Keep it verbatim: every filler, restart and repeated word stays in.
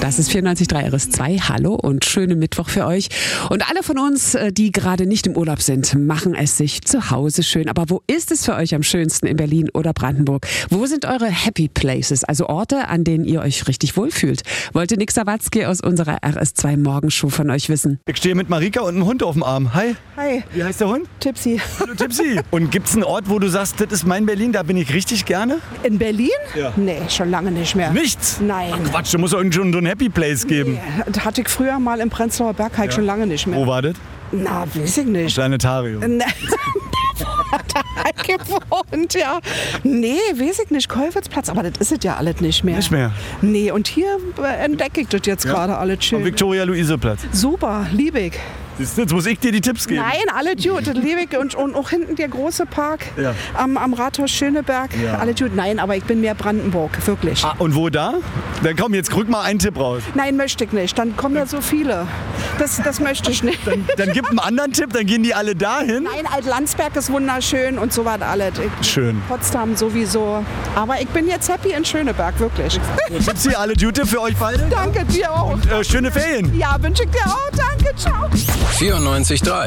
Das ist vierundneunzig Komma drei R S zwei. Hallo und schönen Mittwoch für euch. Und alle von uns, die gerade nicht im Urlaub sind, machen es sich zu Hause schön. Aber wo ist es für euch am schönsten, in Berlin oder Brandenburg? Wo sind eure Happy Places, also Orte, an denen ihr euch richtig wohlfühlt? Wollte Nick Sawatzki aus unserer R S zwei Morgenshow von euch wissen. Ich stehe mit Marika und einem Hund auf dem Arm. Hi. Hi. Wie heißt der Hund? Tipsy. Hallo Tipsy. Und gibt es einen Ort, wo du sagst, das ist mein Berlin, da bin ich richtig gerne? In Berlin? Ja. Nee, schon lange nicht mehr. Nichts? Nein. Ach Quatsch, da muss doch irgend so ein Happy Place geben. Nee, das hatte ich früher mal im Prenzlauer Berg, ja. Schon lange nicht mehr. Wo war das? Na, weiß ich nicht. Planetarium. Nee. gewohnt, ja. Nee, weiß ich nicht. Kolwitzplatz, aber das ist es ja alles nicht mehr. Nicht mehr? Nee, und hier entdecke ich das jetzt ja. gerade alles schön. Am Viktoria-Luise-Platz. Super, liebe ich. Siehst du, jetzt muss ich dir die Tipps geben. Nein, alle gut, das liebe ich. Und, und auch hinten der große Park ja. am, am Rathaus Schöneberg, ja. alle gut. Nein, aber ich bin mehr Brandenburg, wirklich. Ah, und wo da? Dann komm, jetzt rück mal einen Tipp raus. Nein, möchte ich nicht. Dann kommen ja so viele. Das, das möchte ich nicht. Dann, dann gib einen anderen Tipp, dann gehen die alle dahin. Nein, Alt-Landsberg ist wunderschön und so was alles. Ich, Schön. Potsdam sowieso. Aber ich bin jetzt happy in Schöneberg, wirklich. Gibt's hier alle Gute für euch beide? Danke dir auch. Und äh, schöne Ferien. Ja, wünsche ich dir auch. Danke, ciao. vierundneunzig Komma drei